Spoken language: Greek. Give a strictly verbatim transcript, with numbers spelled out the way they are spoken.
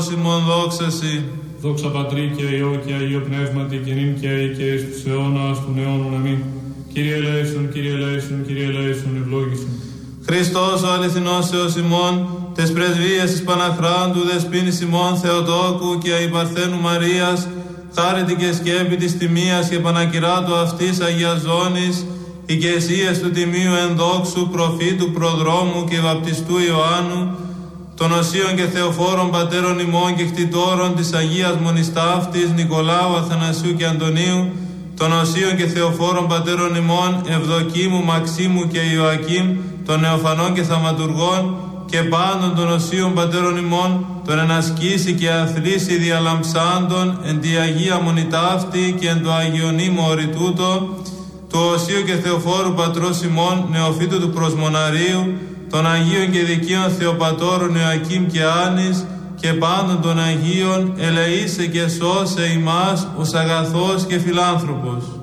ημών δόξαση. Δόξα Πατρί και Υιό και Αγίο Πνεύματι και νυν και αεί και εις τους αιώνας των αιώνων. Αμήν. Κύριε ελέησον, Κύριε ελέησον, Κύριε ελέησον, ευλόγησον. Χριστός ο αληθινός Θεός ημών, τες πρεσβείες της Παναχράντου δεσποίνης ημών Θεοτόκου και αϊπαρθένου Μαρίας, χάρητη και σκέπη της τιμίας και πανακυράτου αυτής αγιαζώνης, οικεσίες του τιμίου ενδόξου προφήτου προδρόμου και βαπτιστού Ιωάννου, των οσίων και θεοφόρων πατέρων ημών και κτητόρων της Αγίας Μονιστάφτης Νικολάου, Αθανασίου και Αντωνίου, των οσίων και θεοφόρων πατέρων ημών Ευδοκίμου, Μαξίμου και Ιωακίμ, των νεοφανών και θαυματουργών και πάντων των οσίων πατέρων ημών, των ενασκήσει και αθλήσει διαλαμψάντων εν τη Αγία Μονιτάφτη και εν το Αγιονίμο οριτούτο, του οσίου και θεοφόρου πατρός ημών νεοφύτου του Προσμοναρίου, των Αγίων και Δικαίων Θεοπατώρων Ιωακίμ και Άνης και πάντων των Αγίων, ελεήσε και σώσε ημάς ως αγαθός και φιλάνθρωπος.